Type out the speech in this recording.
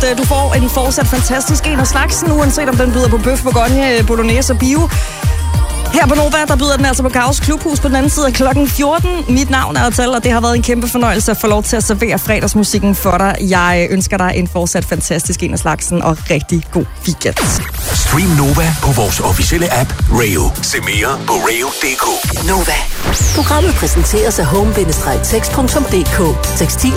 du får en fortsat fantastisk en af slagsen, uanset om den byder på bøf, bourgogne, bolognese og bio. Her på Nova, der byder den altså på Kaos Klubhus på den anden side af klokken 14. Mit navn er Atal, og det har været en kæmpe fornøjelse at få lov til at servere fredagsmusikken for dig. Jeg ønsker dig en fortsat fantastisk en af slagsen, og rigtig god weekend. Stream Nova på vores officielle app, Rayo. Se mere på rayo.dk. Nova. Programmet præsenteres af home-text.dk. Tekstil